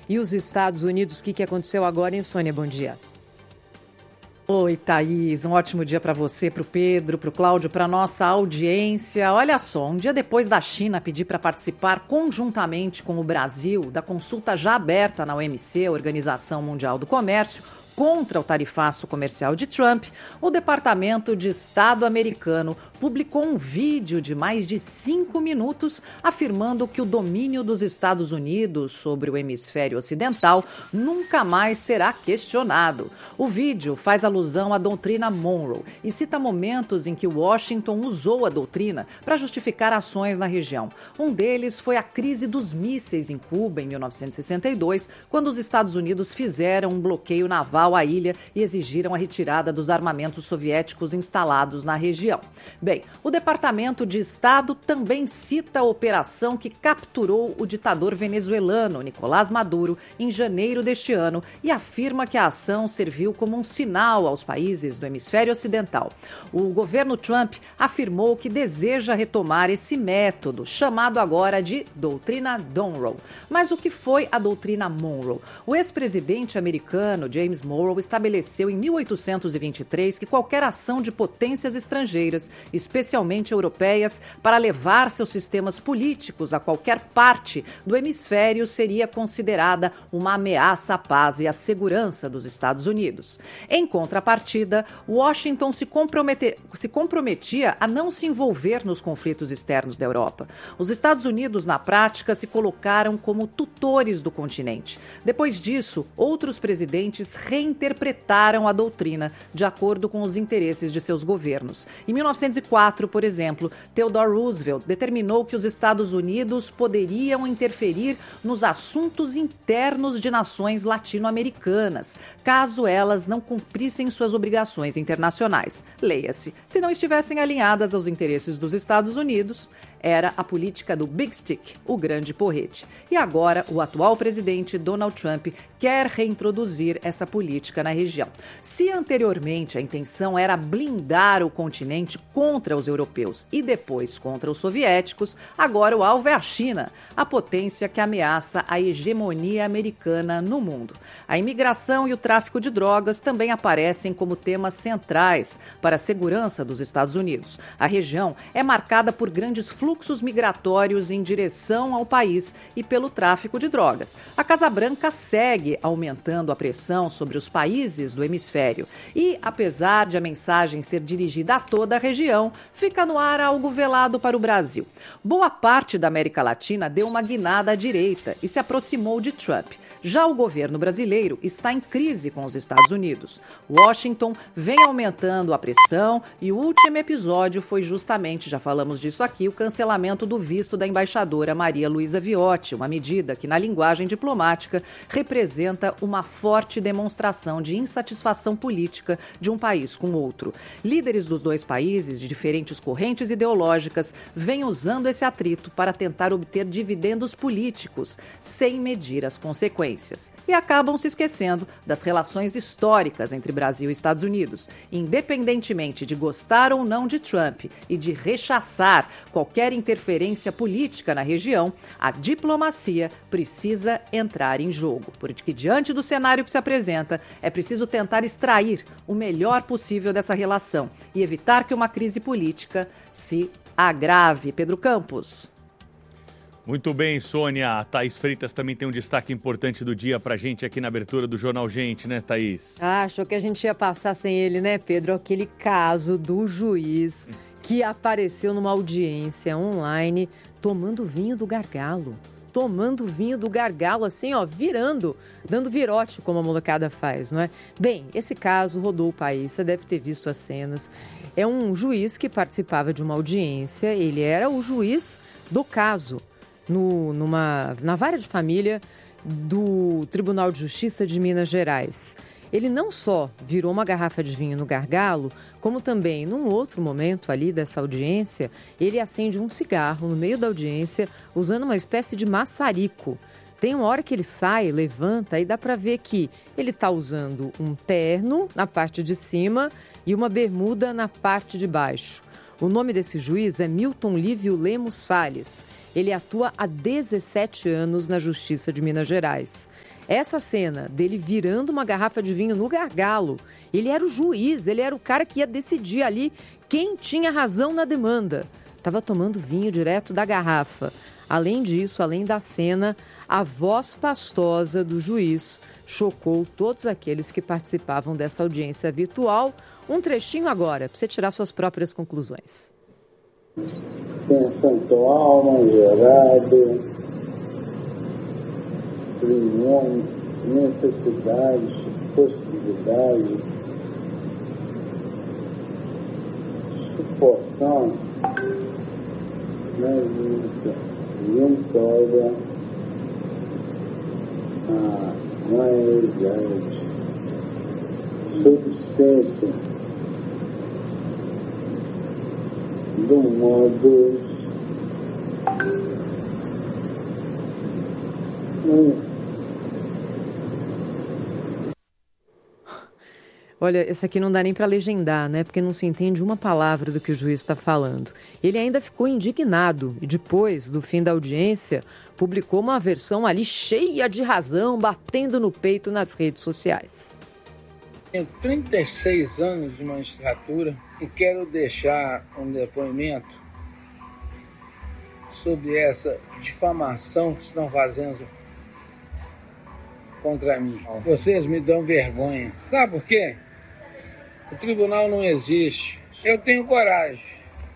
E os Estados Unidos, o que aconteceu agora, hein, Sônia? Bom dia. Oi, Thaís, um ótimo dia para você, para o Pedro, para o Cláudio, para nossa audiência. Olha só, um dia depois da China pedir para participar conjuntamente com o Brasil da consulta já aberta na OMC, Organização Mundial do Comércio, contra o tarifaço comercial de Trump, o Departamento de Estado americano publicou um vídeo de mais de 5 minutos afirmando que o domínio dos Estados Unidos sobre o hemisfério ocidental nunca mais será questionado. O vídeo faz alusão à doutrina Monroe e cita momentos em que Washington usou a doutrina para justificar ações na região. Um deles foi a crise dos mísseis em Cuba, em 1962, quando os Estados Unidos fizeram um bloqueio naval à ilha e exigiram a retirada dos armamentos soviéticos instalados na região. Bem, o Departamento de Estado também cita a operação que capturou o ditador venezuelano Nicolás Maduro em janeiro deste ano e afirma que a ação serviu como um sinal aos países do hemisfério ocidental. O governo Trump afirmou que deseja retomar esse método, chamado agora de doutrina Monroe. Mas o que foi a doutrina Monroe? O ex-presidente americano James Monroe estabeleceu em 1823 que qualquer ação de potências estrangeiras, especialmente europeias, para levar seus sistemas políticos a qualquer parte do hemisfério seria considerada uma ameaça à paz e à segurança dos Estados Unidos. Em contrapartida, Washington se comprometia a não se envolver nos conflitos externos da Europa. Os Estados Unidos, na prática, se colocaram como tutores do continente. Depois disso, outros presidentes reinterpretaram a doutrina de acordo com os interesses de seus governos. Em 1904, por exemplo, Theodore Roosevelt determinou que os Estados Unidos poderiam interferir nos assuntos internos de nações latino-americanas, caso elas não cumprissem suas obrigações internacionais. Leia-se, se não estivessem alinhadas aos interesses dos Estados Unidos. Era a política do Big Stick, o grande porrete. E agora, o atual presidente Donald Trump quer reintroduzir essa política na região. Se anteriormente a intenção era blindar o continente contra os europeus e depois contra os soviéticos, agora o alvo é a China, a potência que ameaça a hegemonia americana no mundo. A imigração e o tráfico de drogas também aparecem como temas centrais para a segurança dos Estados Unidos. A região é marcada por grandes fluxos migratórios em direção ao país e pelo tráfico de drogas. A Casa Branca segue aumentando a pressão sobre os países do hemisfério e, apesar de a mensagem ser dirigida a toda a região, fica no ar algo velado para o Brasil. Boa parte da América Latina deu uma guinada à direita e se aproximou de Trump. Já o governo brasileiro está em crise com os Estados Unidos. Washington vem aumentando a pressão e o último episódio foi justamente, já falamos disso aqui, o cancelamento do visto da embaixadora Maria Luísa Viotti, uma medida que, na linguagem diplomática, representa uma forte demonstração de insatisfação política de um país com outro. Líderes dos dois países, de diferentes correntes ideológicas, vêm usando esse atrito para tentar obter dividendos políticos, sem medir as consequências. E acabam se esquecendo das relações históricas entre Brasil e Estados Unidos. Independentemente de gostar ou não de Trump e de rechaçar qualquer interferência política na região, a diplomacia precisa entrar em jogo, porque diante do cenário que se apresenta, é preciso tentar extrair o melhor possível dessa relação e evitar que uma crise política se agrave. Pedro Campos. Muito bem, Sônia. A Thaís Freitas também tem um destaque importante do dia pra gente aqui na abertura do Jornal Gente, né, Thaís? Achou que a gente ia passar sem ele, né, Pedro? Aquele caso do juiz que apareceu numa audiência online tomando vinho do gargalo. Tomando vinho do gargalo, assim, ó, virando, dando virote, como a molecada faz, não é? Bem, esse caso rodou o país, você deve ter visto as cenas. É um juiz que participava de uma audiência, ele era o juiz do caso. Na vara de família do Tribunal de Justiça de Minas Gerais. Ele não só virou uma garrafa de vinho no gargalo, como também, num outro momento ali dessa audiência, ele acende um cigarro no meio da audiência, usando uma espécie de maçarico. Tem uma hora que ele sai, levanta, e dá para ver que ele está usando um terno na parte de cima e uma bermuda na parte de baixo. O nome desse juiz é Milton Lívio Lemos Salles. Ele atua há 17 anos na Justiça de Minas Gerais. Essa cena dele virando uma garrafa de vinho no gargalo, ele era o juiz, ele era o cara que ia decidir ali quem tinha razão na demanda. Estava tomando vinho direto da garrafa. Além disso, além da cena, a voz pastosa do juiz chocou todos aqueles que participavam dessa audiência virtual. Um trechinho agora, para você tirar suas próprias conclusões. Pensando alma, gerado, opinião, necessidades, possibilidades, suporção, presença, vitória, a maioridade, subsistência, do modus Olha, essa aqui não dá nem para legendar, né? Porque não se entende uma palavra do que o juiz está falando. Ele ainda ficou indignado e depois do fim da audiência publicou uma versão ali cheia de razão, batendo no peito nas redes sociais. Tenho 36 anos de magistratura e quero deixar um depoimento sobre essa difamação que estão fazendo contra mim. Vocês me dão vergonha. Sabe por quê? O tribunal não existe. Eu tenho coragem.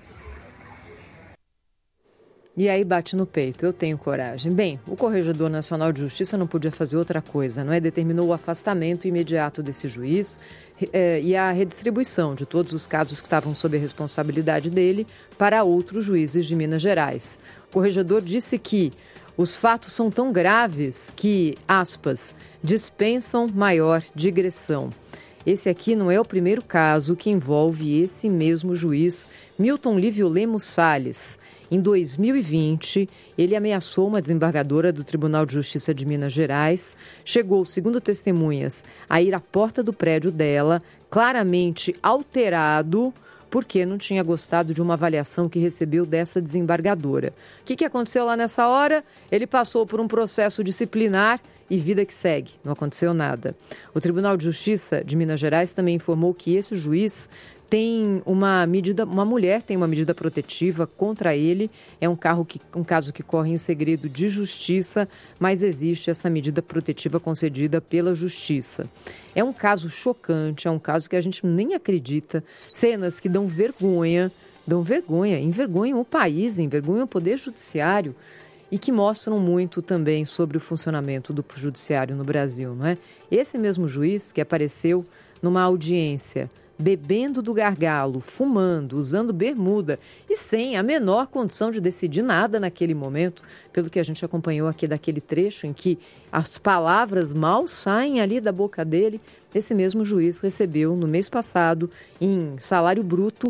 E aí bate no peito, eu tenho coragem. Bem, o Corregedor Nacional de Justiça não podia fazer outra coisa, não é? Determinou o afastamento imediato desse juiz e a redistribuição de todos os casos que estavam sob a responsabilidade dele para outros juízes de Minas Gerais. O corregedor disse que os fatos são tão graves que, aspas, dispensam maior digressão. Esse aqui não é o primeiro caso que envolve esse mesmo juiz, Milton Lívio Lemos Salles. Em 2020, ele ameaçou uma desembargadora do Tribunal de Justiça de Minas Gerais, chegou, segundo testemunhas, a ir à porta do prédio dela, claramente alterado, porque não tinha gostado de uma avaliação que recebeu dessa desembargadora. O que aconteceu lá nessa hora? Ele passou por um processo disciplinar e vida que segue. Não aconteceu nada. O Tribunal de Justiça de Minas Gerais também informou que esse juiz tem uma mulher tem uma medida protetiva contra ele. É um caso que corre em segredo de justiça, mas existe essa medida protetiva concedida pela justiça. É um caso chocante, é um caso que a gente nem acredita. Cenas que envergonham o país, envergonham o Poder Judiciário e que mostram muito também sobre o funcionamento do judiciário no Brasil, não é? Esse mesmo juiz que apareceu numa audiência bebendo do gargalo, fumando, usando bermuda e sem a menor condição de decidir nada naquele momento, pelo que a gente acompanhou aqui daquele trecho em que as palavras mal saem ali da boca dele, esse mesmo juiz recebeu no mês passado, em salário bruto,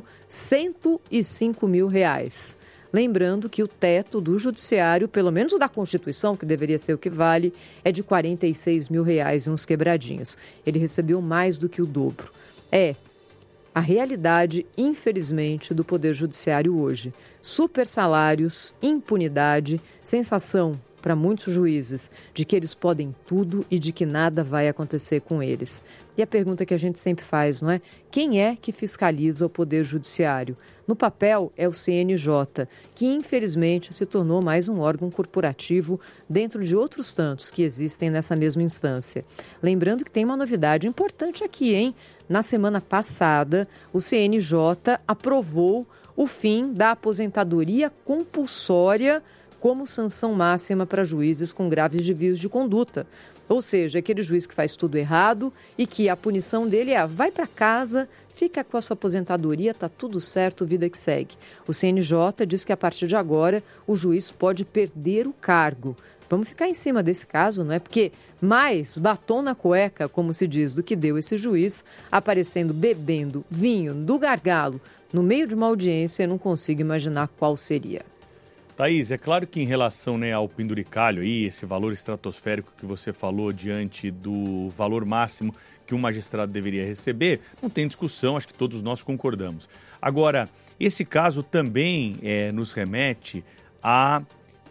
R$105 mil. Lembrando que o teto do judiciário, pelo menos o da Constituição, que deveria ser o que vale, é de R$46 mil e uns quebradinhos. Ele recebeu mais do que o dobro. É a realidade, infelizmente, do Poder Judiciário hoje. Super salários, impunidade, sensação para muitos juízes de que eles podem tudo e de que nada vai acontecer com eles. E a pergunta que a gente sempre faz, não é? Quem é que fiscaliza o Poder Judiciário? No papel é o CNJ, que infelizmente se tornou mais um órgão corporativo dentro de outros tantos que existem nessa mesma instância. Lembrando que tem uma novidade importante aqui, hein? Na semana passada, o CNJ aprovou o fim da aposentadoria compulsória como sanção máxima para juízes com graves desvios de conduta. Ou seja, aquele juiz que faz tudo errado e que a punição dele é vai para casa, fica com a sua aposentadoria, tá tudo certo, vida que segue. O CNJ diz que a partir de agora o juiz pode perder o cargo. Vamos ficar em cima desse caso, não é? Porque mais batom na cueca, como se diz, do que deu esse juiz aparecendo bebendo vinho do gargalo no meio de uma audiência, eu não consigo imaginar qual seria. Thaís, é claro que em relação, né, ao penduricalho aí, esse valor estratosférico que você falou diante do valor máximo que um magistrado deveria receber, não tem discussão, acho que todos nós concordamos. Agora, esse caso também nos remete a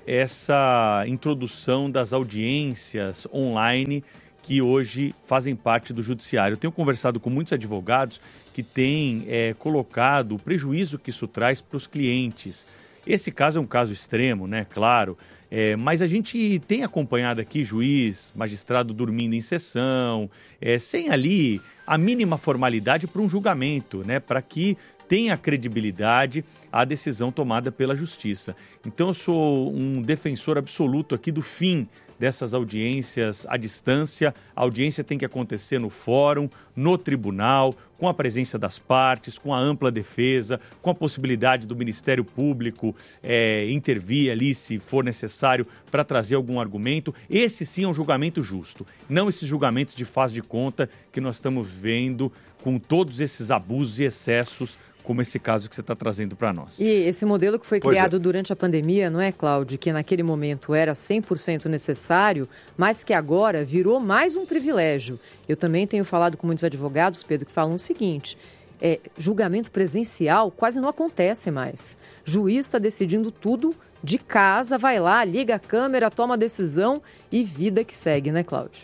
essa introdução das audiências online que hoje fazem parte do judiciário. Eu tenho conversado com muitos advogados que têm colocado o prejuízo que isso traz para os clientes. Esse caso é um caso extremo, né? Claro, mas a gente tem acompanhado aqui juiz, magistrado dormindo em sessão, sem ali a mínima formalidade para um julgamento, né? Para que tenha credibilidade a decisão tomada pela justiça. Então eu sou um defensor absoluto aqui do fim dessas audiências à distância. A audiência tem que acontecer no fórum, no tribunal, com a presença das partes, com a ampla defesa, com a possibilidade do Ministério Público intervir ali se for necessário para trazer algum argumento. Esse sim é um julgamento justo, não esses julgamentos de faz de conta que nós estamos vendo com todos esses abusos e excessos, como esse caso que você está trazendo para nós. E esse modelo que foi criado durante a pandemia, não é, Cláudio? Que naquele momento era 100% necessário, mas que agora virou mais um privilégio. Eu também tenho falado com muitos advogados, Pedro, que falam o seguinte: julgamento presencial quase não acontece mais. Juiz está decidindo tudo de casa, vai lá, liga a câmera, toma a decisão e vida que segue, né, Cláudio?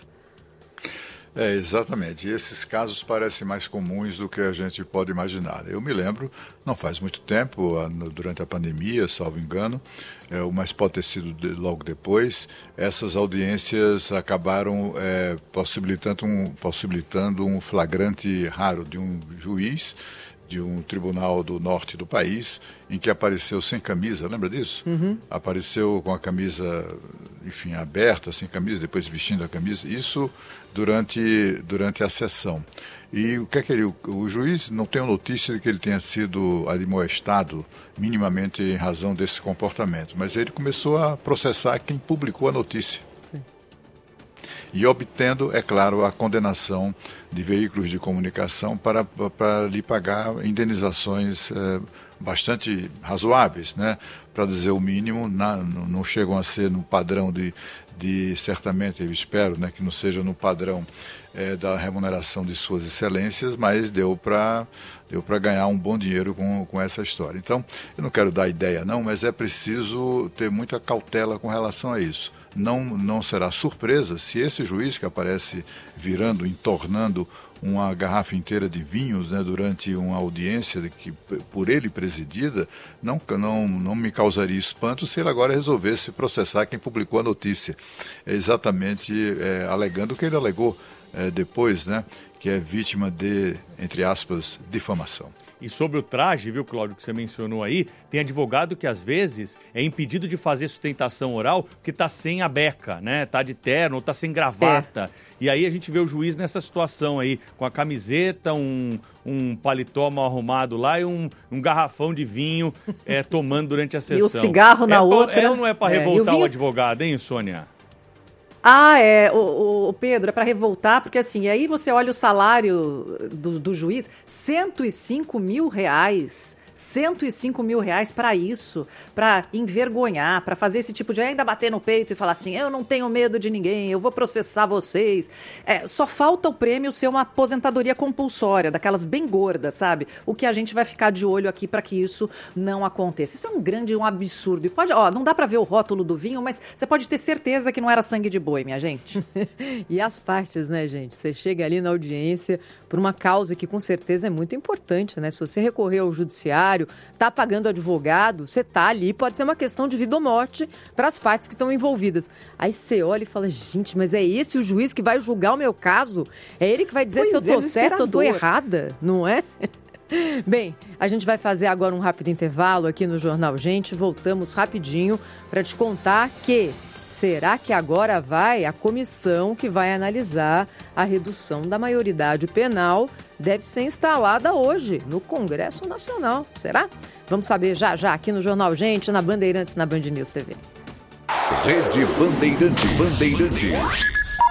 Exatamente. E esses casos parecem mais comuns do que a gente pode imaginar. Eu me lembro, não faz muito tempo, durante a pandemia, salvo engano, mas pode ter sido logo depois, essas audiências acabaram possibilitando um flagrante raro de um juiz de um tribunal do norte do país, em que apareceu sem camisa, lembra disso? Uhum. Apareceu com a camisa, enfim, aberta, sem camisa, depois vestindo a camisa, isso durante a sessão. E o que é que o juiz não tem notícia de que ele tenha sido admoestado minimamente em razão desse comportamento, mas ele começou a processar quem publicou a notícia. E obtendo, é claro, a condenação de veículos de comunicação para lhe pagar indenizações bastante razoáveis, né? Para dizer o mínimo, não chegam a ser no padrão de certamente, eu espero, né, que não seja no padrão da remuneração de suas excelências, mas deu para ganhar um bom dinheiro com essa história. Então, eu não quero dar ideia não, mas é preciso ter muita cautela com relação a isso. Não será surpresa se esse juiz que aparece entornando uma garrafa inteira de vinhos, né, durante uma audiência por ele presidida, não me causaria espanto se ele agora resolvesse processar quem publicou a notícia, exatamente alegando o que ele alegou depois, né, que é vítima de, entre aspas, difamação. E sobre o traje, viu, Cláudio, que você mencionou aí, tem advogado que às vezes é impedido de fazer sustentação oral porque está sem a beca, né? Está de terno ou está sem gravata. E aí a gente vê o juiz nessa situação aí, com a camiseta, um paletó mal arrumado lá e um garrafão de vinho tomando durante a sessão. E o cigarro na outra. Ou não é para revoltar o advogado, hein, Sônia? O Pedro, é para revoltar, porque assim, aí você olha o salário do juiz, R$105 mil. R$105 mil para isso, para envergonhar, para fazer esse tipo de ainda bater no peito e falar assim, eu não tenho medo de ninguém, eu vou processar vocês. Só falta o prêmio ser uma aposentadoria compulsória, daquelas bem gordas, sabe? O que a gente vai ficar de olho aqui para que isso não aconteça. Isso é um absurdo. E não dá para ver o rótulo do vinho, mas você pode ter certeza que não era sangue de boi, minha gente. E as partes, né, gente? Você chega ali na audiência por uma causa que com certeza é muito importante, né? Se você recorrer ao judiciário, tá pagando advogado, você tá ali, pode ser uma questão de vida ou morte para as partes que estão envolvidas. Aí você olha e fala, gente, mas é esse o juiz que vai julgar o meu caso? É ele que vai dizer se eu tô certa ou tô errada, não é? Bem, a gente vai fazer agora um rápido intervalo aqui no Jornal Gente, voltamos rapidinho para te contar que será que agora a comissão que vai analisar a redução da maioridade penal deve ser instalada hoje no Congresso Nacional? Será? Vamos saber já aqui no Jornal Gente, na Bandeirantes, na Band News TV. Rede Bandeirantes.